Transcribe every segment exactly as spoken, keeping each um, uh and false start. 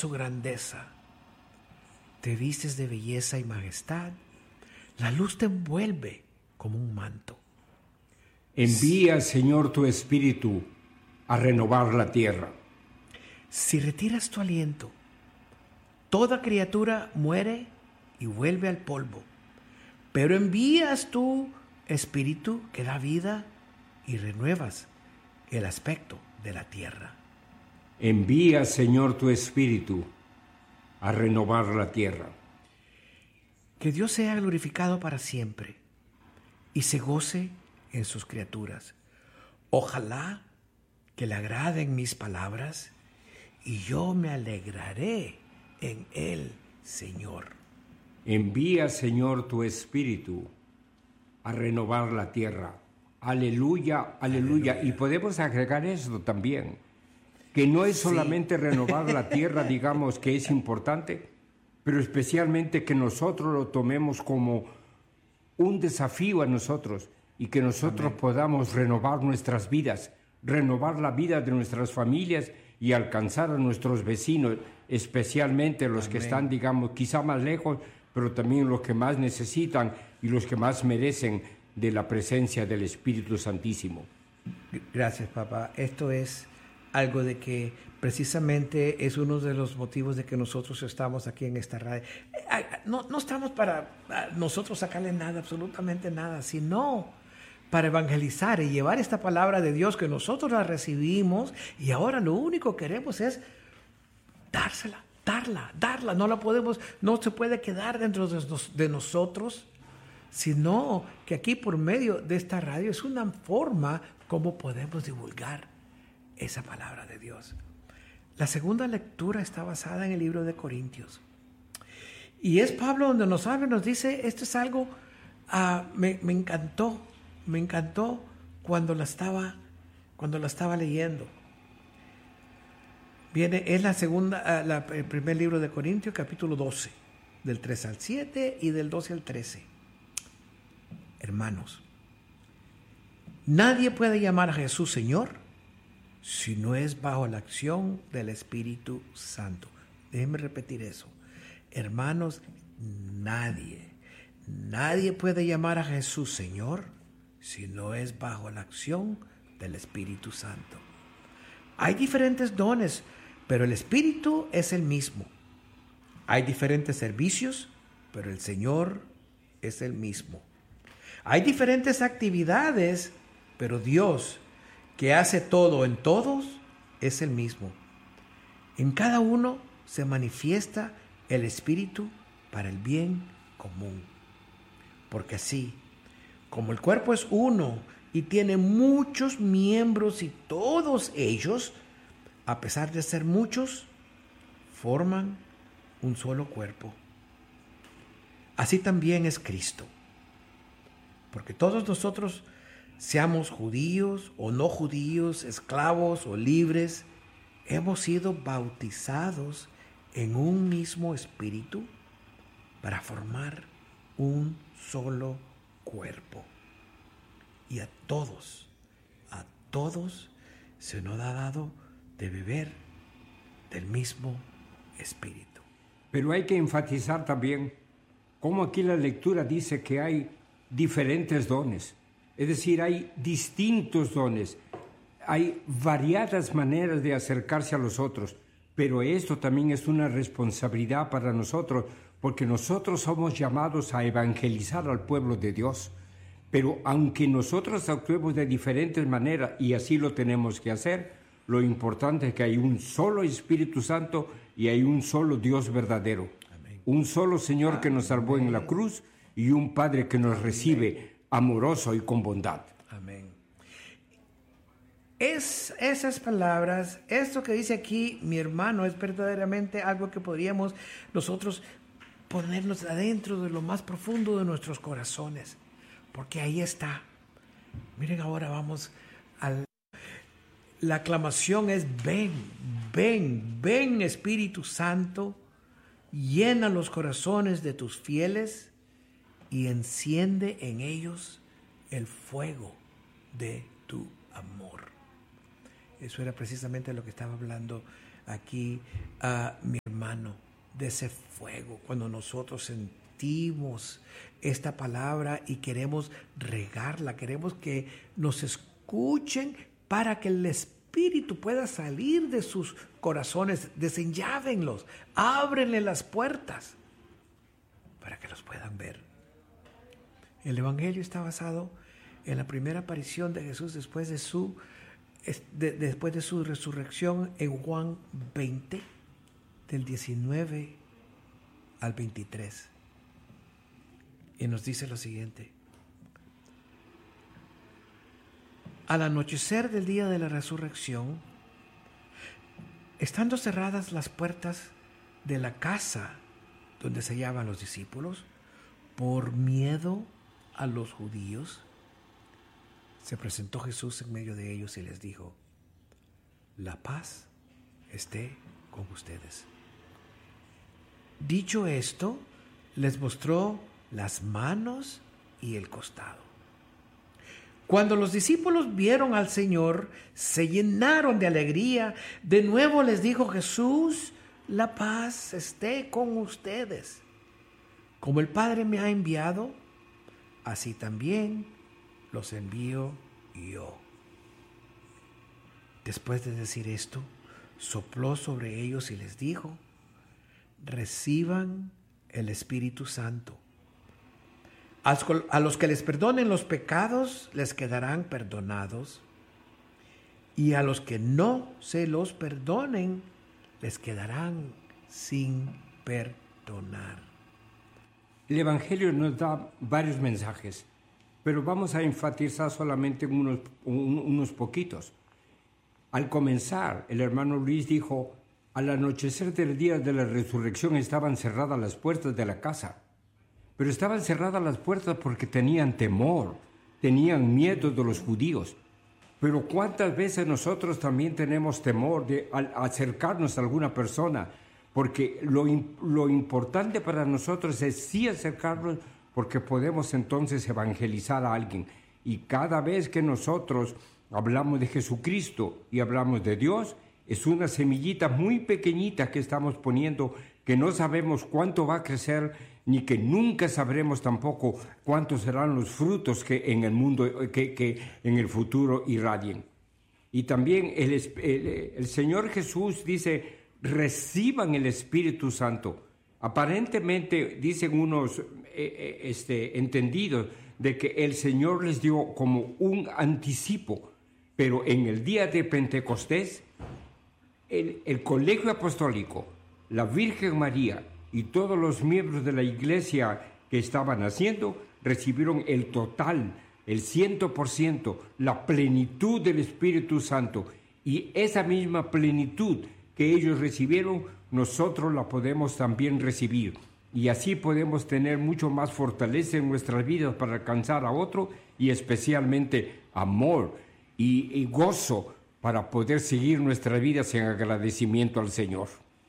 su grandeza. Te vistes de belleza y majestad. La luz te envuelve como un manto. Envía, Señor, tu espíritu a renovar la tierra. Si retiras tu aliento, toda criatura muere y vuelve al polvo. Pero envías tu espíritu que da vida y renuevas el aspecto de la tierra. Envía, Señor, tu espíritu a renovar la tierra. Que Dios sea glorificado para siempre y se goce en sus criaturas. Ojalá que le agraden mis palabras y yo me alegraré en él, Señor. Envía, Señor, tu espíritu a renovar la tierra. Aleluya, aleluya. aleluya. Y podemos agregar esto también, que no es solamente sí. renovar la tierra, digamos, que es importante, pero especialmente que nosotros lo tomemos como un desafío a nosotros y que nosotros Amén. Podamos renovar nuestras vidas, renovar la vida de nuestras familias y alcanzar a nuestros vecinos, especialmente los Amén. Que están, digamos, quizá más lejos, pero también los que más necesitan y los que más merecen de la presencia del Espíritu Santísimo. Gracias, papá. Esto es algo de que precisamente es uno de los motivos de que nosotros estamos aquí en esta radio. No, no estamos para nosotros sacarle nada, absolutamente nada, sino para evangelizar y llevar esta palabra de Dios que nosotros la recibimos y ahora lo único que queremos es dársela, darla, darla. No la podemos, no se puede quedar dentro de, nos, de nosotros, sino que aquí por medio de esta radio es una forma como podemos divulgar esa palabra de Dios. La segunda lectura está basada en el libro de Corintios. Y es Pablo donde nos habla, nos dice, esto es algo, uh, me, me encantó, me encantó cuando la estaba, cuando la estaba leyendo. Viene, es la segunda, uh, la, el primer libro de Corintios, capítulo doce, del tres al siete y del doce al trece. Hermanos, nadie puede llamar a Jesús Señor si no es bajo la acción del Espíritu Santo. Déjenme repetir eso. Hermanos, nadie, nadie puede llamar a Jesús Señor si no es bajo la acción del Espíritu Santo. Hay diferentes dones, pero el Espíritu es el mismo. Hay diferentes servicios, pero el Señor es el mismo. Hay diferentes actividades, pero Dios, que hace todo en todos, es el mismo. En cada uno se manifiesta el Espíritu para el bien común. Porque así, como el cuerpo es uno y tiene muchos miembros y todos ellos, a pesar de ser muchos, forman un solo cuerpo. Así también es Cristo. Porque todos nosotros, seamos judíos o no judíos, esclavos o libres, hemos sido bautizados en un mismo espíritu para formar un solo cuerpo. Y a todos, a todos se nos ha dado de beber del mismo espíritu. Pero hay que enfatizar también cómo aquí la lectura dice que hay diferentes dones. Es decir, hay distintos dones, hay variadas maneras de acercarse a los otros, pero esto también es una responsabilidad para nosotros, porque nosotros somos llamados a evangelizar al pueblo de Dios. Pero aunque nosotros actuemos de diferentes maneras, y así lo tenemos que hacer, lo importante es que hay un solo Espíritu Santo y hay un solo Dios verdadero. Amén. Un solo Señor Amén. Que nos salvó en la cruz y un Padre que nos recibe Amén. Amoroso y con bondad. Amén. Es, esas palabras, esto que dice aquí mi hermano, es verdaderamente algo que podríamos nosotros ponernos adentro de lo más profundo de nuestros corazones, porque ahí está. Miren, ahora vamos al... La aclamación es ven, ven, ven Espíritu Santo, llena los corazones de tus fieles y enciende en ellos el fuego de tu amor. Eso era precisamente lo que estaba hablando aquí, uh, mi hermano, de ese fuego, cuando nosotros sentimos esta palabra y queremos regarla, queremos que nos escuchen para que el Espíritu pueda salir de sus corazones, desenllávenlos, ábrenle las puertas para que los puedan ver. El Evangelio está basado en la primera aparición de Jesús después de su, de, después de su resurrección en Juan veinte, del diecinueve al veintitrés. Y nos dice lo siguiente: al anochecer del día de la resurrección, estando cerradas las puertas de la casa donde se hallaban los discípulos, por miedo a los judíos, se presentó Jesús en medio de ellos y les dijo: la paz esté con ustedes. Dicho esto, les mostró las manos y el costado. Cuando los discípulos vieron al Señor, se llenaron de alegría. De nuevo les dijo Jesús: la paz esté con ustedes. Como el Padre me ha enviado, así también los envío yo. Después de decir esto, sopló sobre ellos y les dijo: reciban el Espíritu Santo. A los que les perdonen los pecados les quedarán perdonados, y a los que no se los perdonen les quedarán sin perdonar. El Evangelio nos da varios mensajes, pero vamos a enfatizar solamente unos, unos poquitos. Al comenzar, el hermano Luis dijo: al anochecer del día de la resurrección estaban cerradas las puertas de la casa. Pero estaban cerradas las puertas porque tenían temor, tenían miedo de los judíos. Pero ¿cuántas veces nosotros también tenemos temor de acercarnos a alguna persona? Porque lo, lo importante para nosotros es sí acercarnos, porque podemos entonces evangelizar a alguien. Y cada vez que nosotros hablamos de Jesucristo y hablamos de Dios, es una semillita muy pequeñita que estamos poniendo, que no sabemos cuánto va a crecer, ni que nunca sabremos tampoco cuántos serán los frutos que en el mundo, que, que en el futuro irradien. Y también el, el, el Señor Jesús dice: reciban el Espíritu Santo. Aparentemente dicen unos eh, este, entendidos de que el Señor les dio como un anticipo, pero en el día de Pentecostés, el, el colegio apostólico, la Virgen María y todos los miembros de la iglesia que estaban haciendo recibieron el total, el ciento por ciento, la plenitud del Espíritu Santo. Y esa misma plenitud que ellos recibieron, nosotros la podemos también recibir. Y así podemos tener mucho más fortaleza en nuestras vidas para alcanzar a otro, y especialmente amor y, y gozo para poder seguir nuestras vidas en agradecimiento al Señor.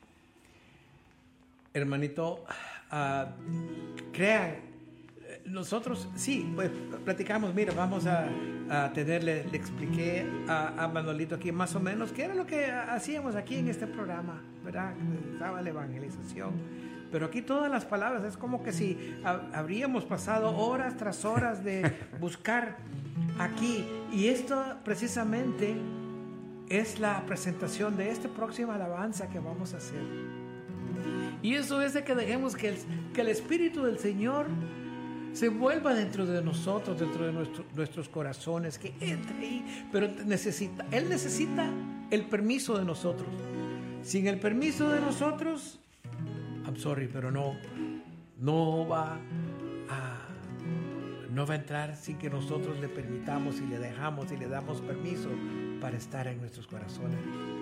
Hermanito, uh, crean, nosotros sí, pues platicamos, mira, vamos a, a tenerle, le expliqué a, a Manolito aquí más o menos qué era lo que hacíamos aquí en este programa, ¿verdad? Estaba la evangelización, pero aquí todas las palabras, es como que si ha, habríamos pasado horas tras horas de buscar aquí, y esto precisamente es la presentación de esta próxima alabanza que vamos a hacer. Y eso es de que dejemos que el, que el Espíritu del Señor se vuelva dentro de nosotros, dentro de nuestro, nuestros corazones, que entre ahí, pero necesita, Él necesita el permiso de nosotros. Sin el permiso de nosotros, I'm sorry, pero no, no va a, no va a entrar sin que nosotros le permitamos y le dejamos y le damos permiso para estar en nuestros corazones.